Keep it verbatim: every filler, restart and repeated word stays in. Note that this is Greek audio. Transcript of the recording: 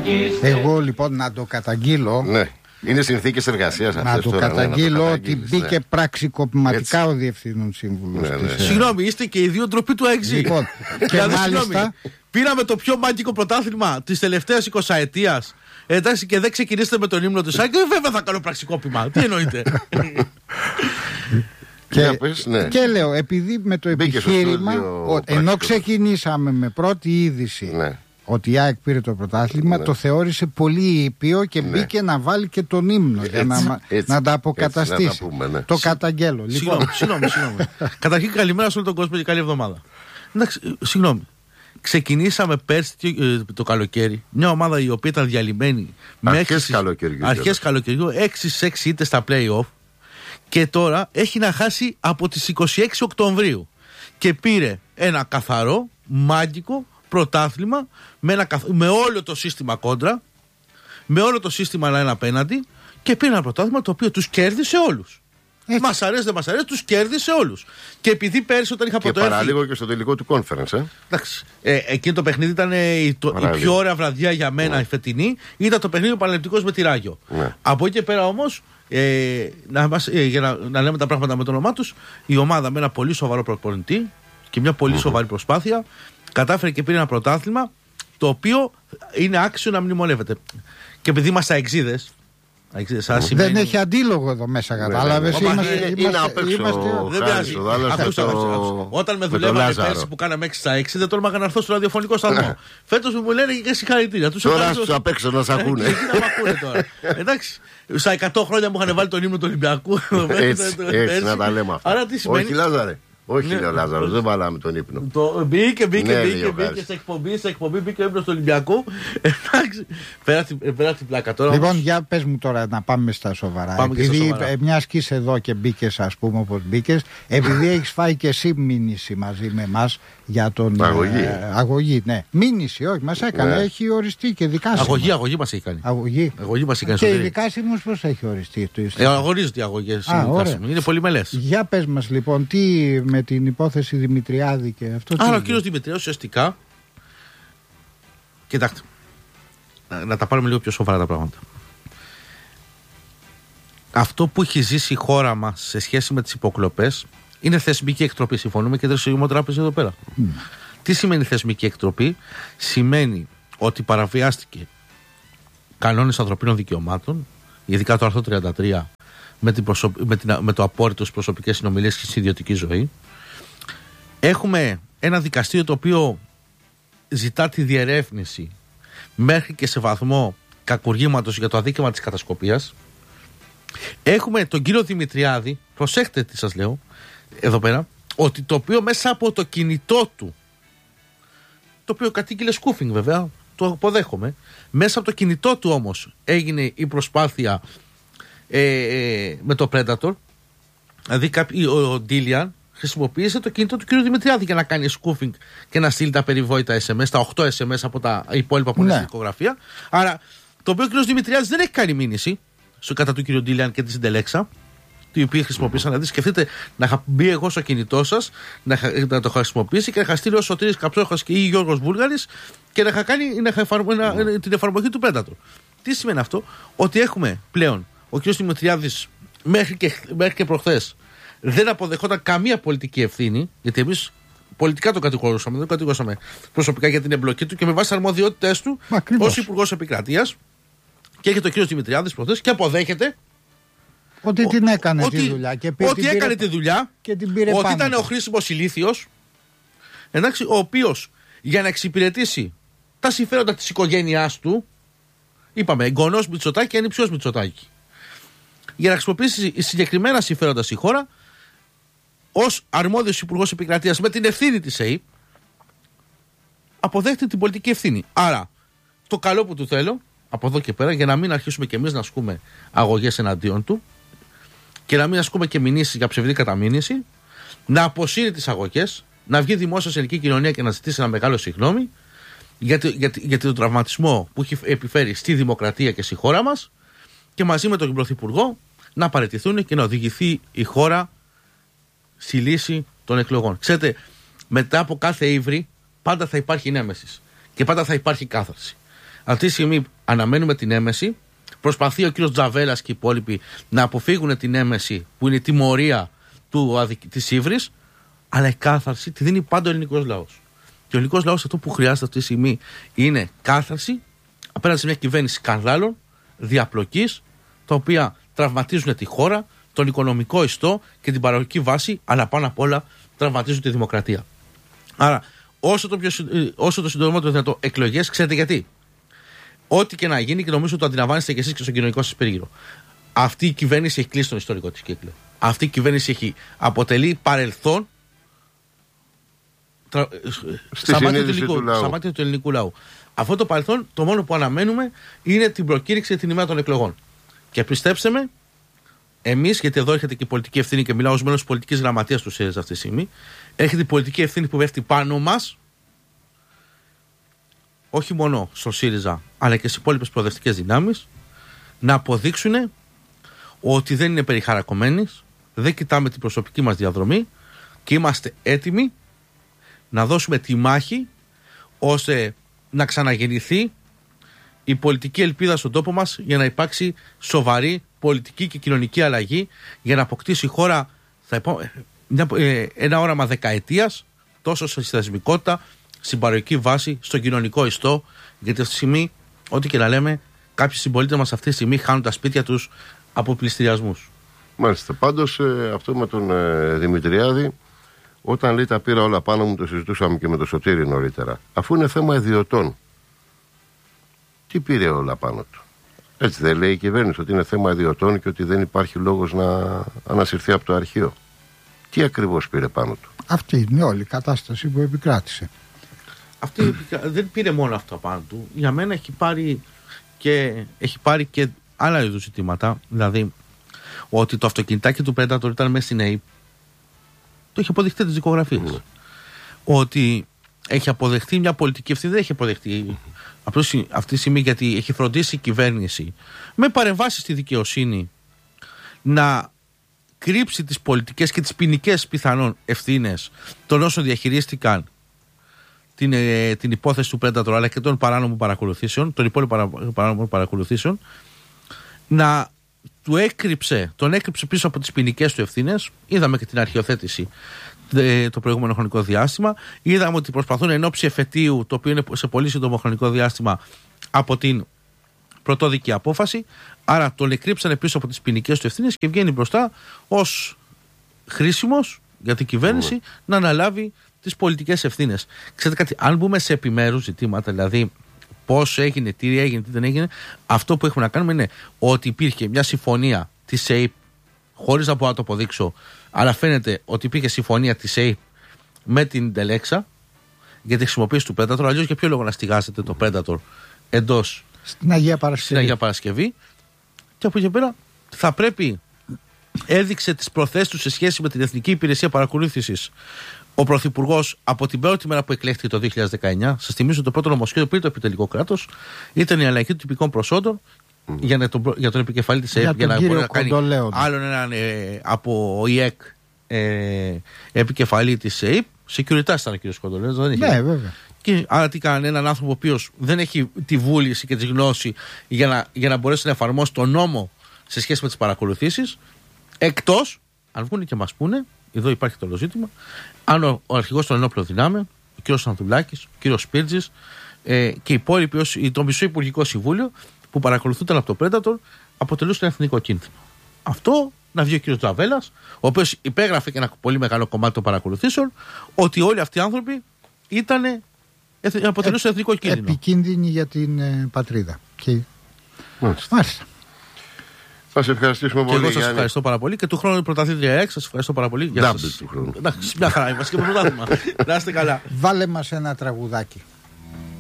Εγώ λοιπόν να το καταγγείλω. Ναι. Είναι συνθήκες εργασίας αυτές. Να το τώρα, καταγγείλω ναι, ότι μπήκε ναι. πραξικοπηματικά ο διευθύνων σύμβουλος. Ναι, ναι. Της... Συγγνώμη, είστε και οι δύο ντροπή του ΑΕΞ. Λοιπόν, και μάλιστα... Πήραμε το πιο μάγικο πρωτάθλημα της τελευταίας εικοσαετίας. Εντάξει, και δεν ξεκινήσετε με τον ύμνο του ΣΑΚ. Βέβαια θα κάνω πραξικόπημα. Τι εννοείτε. Και, πες, ναι. και λέω, επειδή με το μπήκε επιχείρημα, ο, ενώ ξεκινήσαμε με πρώτη είδηση ναι. ότι η ΑΕΚ πήρε το πρωτάθλημα, ναι. το θεώρησε πολύ ήπιο και ναι. μπήκε να βάλει και τον ύμνο έτσι, για να, έτσι, να τα αποκαταστήσει. Έτσι, να τα πούμε, ναι. Το καταγγέλλω. Λοιπόν. Συγγνώμη, συγγνώμη. Καταρχήν, καλημέρα σε όλο τον κόσμο και καλή εβδομάδα. Εντάξει, συγγνώμη. Ξεκινήσαμε πέρσι το καλοκαίρι μια ομάδα η οποία ήταν διαλυμένη αρχές καλοκαιριού, αρχές καλοκαιριού, έξι σε έξι ήττες στα play-off και τώρα έχει να χάσει από τις είκοσι έξι Οκτωβρίου και πήρε ένα καθαρό, μάγικο πρωτάθλημα με, ένα, με όλο το σύστημα κόντρα, με όλο το σύστημα να είναι απέναντι και πήρε ένα πρωτάθλημα το οποίο τους κέρδισε όλους. Μας αρέσει, δεν μας αρέσει, τους κέρδισε όλους. Και επειδή πέρυσι όταν είχα πρωτοέρθει. Και παραλίγο και στο τελικό του conference, ε. Εντάξει. Ε, εκείνο το παιχνίδι ήταν η, το, η πιο ωραία βραδιά για μένα, ναι. η φετινή. Ήταν το παιχνίδι ο Παναθηναϊκός με τη Ράγιο. Ναι. Από εκεί και πέρα όμως, ε, να, ε, για να, να λέμε τα πράγματα με το όνομά τους, η ομάδα με ένα πολύ σοβαρό προπονητή και μια πολύ mm-hmm. σοβαρή προσπάθεια κατάφερε και πήρε ένα πρωτάθλημα το οποίο είναι άξιο να μνημονεύεται. Και επειδή είμαστε αεξίδες. Δεν σημαίνει... έχει αντίλογο εδώ μέσα, κατάλαβες. Είναι απ' έξω. Δεν πειράζει. Όταν με δουλεύανε πέρσι που κάναμε έξι στα έξι, δεν τόλμαγα να έρθω στο ραδιοφωνικό σταθμό. Φέτος μου λένε και συγχαρητήρια. Τώρα στους απ' έξω να σ' ακούνε. Εντάξει. Στα εκατό χρόνια μου είχαν βάλει τον ύμνο του Ολυμπιακού. Έτσι να τα λέμε αυτά. Όχι, Λάζαρε. Όχι, λέει ο Λάζαρος, δεν βάλαμε τον ύπνο. Το, μπήκε, μπήκε, ναι, μπήκε, μπήκε σε εκπομπή, σε εκπομπή μπήκε ο ύπνος του Ολυμπιακού. Εντάξει, πέρα την πλάκα τώρα. Λοιπόν, όμως... για πες μου τώρα να πάμε στα σοβαρά. Πάμε επειδή σοβαρά. Μια σκής εδώ και μπήκες, ας πούμε, όπως μπήκες, επειδή έχεις φάει και εσύ μήνυση μαζί με εμάς για τον. Αγωγή. Ε, αγωγή, ναι. Μήνυση, όχι, μας έκανε. Ναι. Έχει οριστεί και δικάσιμο. Αγωγή, αγωγή μας έχει κάνει. Αγωγή. Αγωγή μας έχει κάνει. Και η δικάσιμος πώς έχει οριστεί. Ε, αγωνίζονται οι αγωγές. Είναι πολύ μελές. Για πες μας λοιπόν, τι με την υπόθεση Δημητριάδη και αυτό. Άρα ο κύριος Δημητριάδης ουσιαστικά. Κοιτάξτε. Να, να τα πάρουμε λίγο πιο σοβαρά τα πράγματα. Αυτό που έχει ζήσει η χώρα μας σε σχέση με τις υποκλοπές είναι θεσμική εκτροπή. Συμφωνούμε και δεν τράπεζα εδώ πέρα. Mm. Τι σημαίνει θεσμική εκτροπή? Σημαίνει ότι παραβιάστηκε κανόνες ανθρωπίνων δικαιωμάτων, ειδικά το άρθρο τριάντα τρία με, την προσω... με, την... με το απόρριτο στις προσωπικές συνομιλίες και στην ιδιωτική ζωή. Έχουμε ένα δικαστήριο το οποίο ζητά τη διερεύνηση μέχρι και σε βαθμό κακουργήματος για το αδίκημα της κατασκοπίας. Έχουμε τον κύριο Δημητριάδη, προσέχτε τι σας λέω εδώ πέρα, ότι το οποίο μέσα από το κινητό του, το οποίο κατήγγειλε σκούφινγκ βέβαια, το αποδέχομαι, μέσα από το κινητό του όμως έγινε η προσπάθεια ε, ε, με το Predator, δηλαδή ο Ντίλιαν χρησιμοποίησε το κινητό του κ. Δημητριάδη για να κάνει σκούφινγκ και να στείλει τα περιβόητα ες εμ ες, τα οκτώ ες εμ ες από τα υπόλοιπα που είναι στην δικογραφία. Άρα, το οποίο ο κ. Δημητριάδης δεν έχει κάνει μήνυση στο κατά του κ. Ντίλιαν και τη συντελέξα, την οποία χρησιμοποίησαν. Δηλαδή, σκεφτείτε να είχα μπει εγώ στο κινητό σας, να, να το χρησιμοποιήσει και να είχα στείλει ο Σωτήρης Καψόχας και ή Γιώργος Βούλγαρης και να είχα κάνει να είχα εφαρμο, να, mm. την εφαρμογή του Predator. Τι σημαίνει αυτό? Ότι έχουμε πλέον ο κ. Δημητριάδης μέχρι και, μέχρι και προχθές δεν αποδεχόταν καμία πολιτική ευθύνη, γιατί εμείς πολιτικά το κατηγορούσαμε, δεν το κατηγορούσαμε προσωπικά για την εμπλοκή του και με βάση αρμοδιότητες του ως Υπουργός Επικρατείας. Και έχει το κύριο Δημητριάδης προχθές και αποδέχεται ότι ο, την έκανε ότι, τη δουλειά. Και ότι την έκανε τη δουλειά, και την πήρε ότι πάνω. Ήταν ο χρήσιμος ηλίθιος, εντάξει, ο οποίος για να εξυπηρετήσει τα συμφέροντα της οικογένειάς του, είπαμε εγγονός Μητσοτάκη και ανιψιός Μητσοτάκη, για να χρησιμοποιήσει συγκεκριμένα συμφέροντα στη χώρα, ως αρμόδιος Υπουργός Επικρατείας με την ευθύνη της ΕΕΠ, αποδέχεται την πολιτική ευθύνη. Άρα, το καλό που του θέλω από εδώ και πέρα, για να μην αρχίσουμε και εμείς να ασκούμε αγωγές εναντίον του και να μην ασκούμε και μηνύσεις για ψευδή καταμήνυση, να αποσύρει τις αγωγές, να βγει δημόσια σε ελληνική κοινωνία και να ζητήσει ένα μεγάλο συγγνώμη για, για, για τον τραυματισμό που έχει επιφέρει στη δημοκρατία και στη χώρα μας και μαζί με τον Πρωθυπουργό να παραιτηθούν και να οδηγηθεί η χώρα στη λύση των εκλογών. Ξέρετε, μετά από κάθε ύβρι πάντα θα υπάρχει νέμεσης και πάντα θα υπάρχει κάθαρση. Αυτή τη στιγμή αναμένουμε την έμεση. Προσπαθεί ο κύριος Τζαβέλας και οι υπόλοιποι να αποφύγουν την έμεση που είναι η τιμωρία της ύβρης, αλλά η κάθαρση τη δίνει πάντα ο ελληνικός λαός. Και ο ελληνικός λαός αυτό που χρειάζεται αυτή τη στιγμή είναι κάθαρση απέναντι σε μια κυβέρνηση σκανδάλων, διαπλοκής, τα οποία τραυματίζουν τη χώρα, τον οικονομικό ιστό και την παραγωγική βάση, αλλά πάνω απ' όλα τραυματίζουν τη δημοκρατία. Άρα, όσο το, πιο, όσο το συντομότερο δυνατό εκλογές, ξέρετε γιατί. Ό,τι και να γίνει, και νομίζω το αντιλαμβάνεστε και εσείς και στον κοινωνικό σας περίγυρο. Αυτή η κυβέρνηση έχει κλείσει τον ιστορικό της κύκλο. Αυτή η κυβέρνηση έχει αποτελεί παρελθόν τρα... στα μάτια του, ελληνικού, του, του ελληνικού λαού. Αυτό το παρελθόν, το μόνο που αναμένουμε είναι την προκήρυξη για την ημέρα των εκλογών. Και πιστέψτε με, εμείς, γιατί εδώ έρχεται και η πολιτική ευθύνη και μιλάω ως μέλος της πολιτικής γραμματείας του ΣΥΡΙΖΑ αυτή τη στιγμή, έρχεται η πολιτική ευθύνη που πέφτει πάνω μας, όχι μόνο στο ΣΥΡΙΖΑ, αλλά και στις υπόλοιπες προοδευτικές δυνάμεις, να αποδείξουν ότι δεν είναι περιχαρακωμένοι, δεν κοιτάμε την προσωπική μας διαδρομή και είμαστε έτοιμοι να δώσουμε τη μάχη ώστε να ξαναγεννηθεί η πολιτική ελπίδα στον τόπο μας για να υπάρξει σοβαρή πολιτική και κοινωνική αλλαγή για να αποκτήσει η χώρα ένα όραμα δεκαετίας τόσο στη θεσμικότητα, στην παραγωγική βάση, στον κοινωνικό ιστό, γιατί αυτή τη στιγμή, ό,τι και να λέμε, κάποιοι συμπολίτες μας αυτή τη στιγμή χάνουν τα σπίτια τους από πληστηριασμούς. Μάλιστα. Πάντως ε, αυτό με τον ε, Δημητριάδη, όταν λέει τα πήρα όλα πάνω μου, το συζητούσαμε και με τον Σωτήρη νωρίτερα. Αφού είναι θέμα ιδιωτών, τι πήρε όλα πάνω του? Έτσι δεν λέει η κυβέρνηση ότι είναι θέμα ιδιωτών και ότι δεν υπάρχει λόγος να ανασυρθεί από το αρχείο? Τι ακριβώς πήρε πάνω του? Αυτή είναι όλη η κατάσταση που επικράτησε. Αυτή δεν πήρε μόνο αυτό πάνω του. Για μένα έχει πάρει και, έχει πάρει και άλλα είδους ζητήματα. Δηλαδή ότι το αυτοκινητάκι του Predator ήταν μέσα στην ΑΕΠ. Το έχει αποδεχτεί τις δικογραφίες. Mm. Ότι έχει αποδεχτεί μια πολιτική ευθύνη, δεν έχει αποδεχτεί mm. αυτή τη στιγμή, γιατί έχει φροντίσει η κυβέρνηση με παρεμβάσεις στη δικαιοσύνη να κρύψει τις πολιτικές και τις ποινικές πιθανόν ευθύνες των όσων διαχειρίστηκαν την, ε, την υπόθεση του Predator, αλλά και των παράνομων παρακολουθήσεων, των υπόλοιπων παράνομων παρακολουθήσεων, να του έκρυψε, τον έκρυψε πίσω από τις ποινικές του ευθύνες. Είδαμε και την αρχιοθέτηση ε, το προηγούμενο χρονικό διάστημα. Είδαμε ότι προσπαθούν εν ώψη εφετείου, το οποίο είναι σε πολύ σύντομο χρονικό διάστημα από την πρωτόδικη απόφαση. Άρα τον εκρύψανε πίσω από τις ποινικές του ευθύνες και βγαίνει μπροστά ως χρήσιμος για την κυβέρνηση mm. να αναλάβει τις πολιτικές ευθύνες. Ξέρετε κάτι, αν μπούμε σε επιμέρους ζητήματα, δηλαδή πώς έγινε, τι έγινε, τι δεν έγινε, αυτό που έχουμε να κάνουμε είναι ότι υπήρχε μια συμφωνία της ΑΕΠ, χωρίς να μπορώ να το αποδείξω, αλλά φαίνεται ότι υπήρχε συμφωνία της ΑΕΠ με την Τελέξα για τη χρησιμοποίηση του Predator. Αλλιώς για ποιο λόγο να στηγάσετε το Predator εντός στην Αγία Παρασκευή. Στην Αγία Παρασκευή. Και από εκεί πέρα θα πρέπει, έδειξε τις προθέσεις του σε σχέση με την Εθνική Υπηρεσία Παρακολούθησης ο Πρωθυπουργός από την πρώτη μέρα που εκλέχθηκε το δύο χιλιάδες δεκαεννιά. Σας θυμίζω το πρώτο νομοσχέδιο πριν το επιτελικό κράτος ήταν η αλλαγή των τυπικών προσόντων mm. για, τον, για τον επικεφαλή της ΑΕΠ, για, για να μπορεί να κάνει άλλον έναν ε, από ο ΙΕΚ ε, επικεφαλή της ΑΕΠ. Securitas ήταν ο κ. Κοντολέος, δεν είχε. Ναι, βέβαια. Και άρα τι κάνανε, έναν άνθρωπο ο οποίος δεν έχει τη βούληση και τη γνώση για να, για να μπορέσει να εφαρμόσει τον νόμο σε σχέση με τις παρακολουθήσεις, εκτός, αν βγουν και μας πούνε, εδώ υπάρχει το όλο ζήτημα, αν ο, ο αρχηγός των ενόπλων δυνάμεων, ο κ. Σανθουλάκης, ο κ. Σπίρτζης ε, και οι υπόλοιποι, το μισό Υπουργικό Συμβούλιο που παρακολουθούνταν από το Predator, αποτελούσαν εθνικό κίνδυνο. Αυτό να βγει ο κ. Τζαβέλας, ο οποίος υπέγραφε και ένα πολύ μεγάλο κομμάτι των παρακολουθήσεων, ότι όλοι αυτοί οι άνθρωποι ήταν, αποτελούσαν ε, εθνικό κίνδυνο. Επικίνδυνοι για την ε, πατρίδα. Και... Μάλιστα. Μάλιστα. Θα σε ευχαριστήσουμε πολύ. Και εγώ σας ευχαριστώ πάρα πολύ. Και του χρόνου η πρωταθλήτρια ΕΚ, σας ευχαριστώ πάρα πολύ. Ντάμπλ του χρόνου. Εντάξει, μια χαρά είμαστε και πρωτάθλημα. Να είστε καλά. Βάλε μας ένα τραγουδάκι.